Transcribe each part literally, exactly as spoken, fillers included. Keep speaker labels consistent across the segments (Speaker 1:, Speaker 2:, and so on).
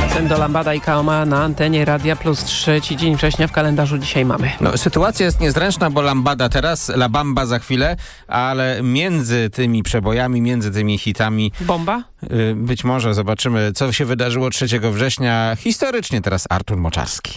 Speaker 1: Sendo, Lambada i Kaoma na antenie Radia Plus. Trzeci dzień września w kalendarzu dzisiaj mamy.
Speaker 2: No, sytuacja jest niezręczna, bo Lambada teraz, La Bamba za chwilę, ale między tymi przebojami, między tymi hitami...
Speaker 1: Bomba?
Speaker 2: Y, być może zobaczymy, co się wydarzyło trzeciego września. Historycznie teraz Artur Moczarski.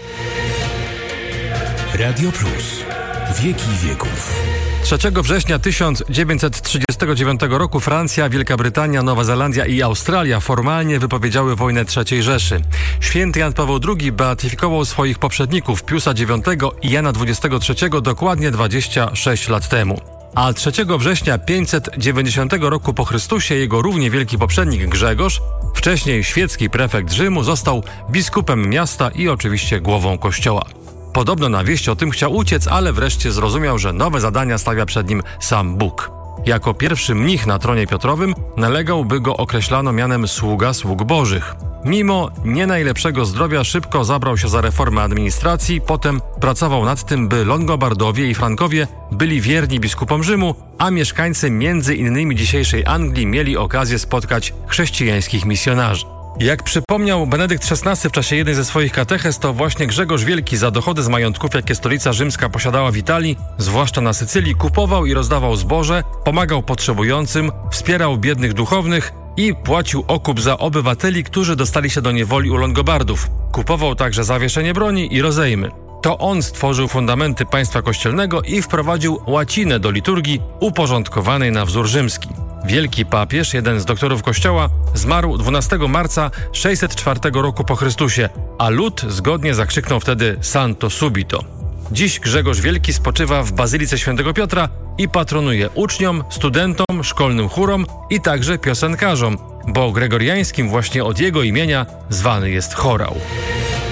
Speaker 3: Radio Plus. Wieki wieków.
Speaker 4: trzeciego września tysiąc dziewięćset trzydziestego dziewiątego roku Francja, Wielka Brytania, Nowa Zelandia i Australia formalnie wypowiedziały wojnę trzeciej Rzeszy. Święty Jan Paweł drugi beatyfikował swoich poprzedników Piusa dziewiątego i Jana dwudziestego trzeciego dokładnie dwadzieścia sześć lat temu. A trzeciego września pięćset dziewięćdziesiątego roku po Chrystusie jego równie wielki poprzednik Grzegorz, wcześniej świecki prefekt Rzymu, został biskupem miasta i oczywiście głową kościoła. Podobno na wieść o tym chciał uciec, ale wreszcie zrozumiał, że nowe zadania stawia przed nim sam Bóg. Jako pierwszy mnich na tronie Piotrowym nalegał, by go określano mianem sługa sług bożych. Mimo nie najlepszego zdrowia szybko zabrał się za reformę administracji, potem pracował nad tym, by Longobardowie i Frankowie byli wierni biskupom Rzymu, a mieszkańcy między innymi dzisiejszej Anglii mieli okazję spotkać chrześcijańskich misjonarzy. Jak przypomniał Benedykt szesnasty w czasie jednej ze swoich katechez, to właśnie Grzegorz Wielki za dochody z majątków, jakie stolica rzymska posiadała w Italii, zwłaszcza na Sycylii, kupował i rozdawał zboże, pomagał potrzebującym, wspierał biednych duchownych i płacił okup za obywateli, którzy dostali się do niewoli u Longobardów. Kupował także zawieszenie broni i rozejmy. To on stworzył fundamenty państwa kościelnego i wprowadził łacinę do liturgii uporządkowanej na wzór rzymski. Wielki papież, jeden z doktorów kościoła, zmarł dwunastego marca sześćset czwartego roku po Chrystusie, a lud zgodnie zakrzyknął wtedy Santo Subito. Dziś Grzegorz Wielki spoczywa w Bazylice Świętego Piotra i patronuje uczniom, studentom, szkolnym chórom i także piosenkarzom, bo gregoriańskim właśnie od jego imienia zwany jest chorał.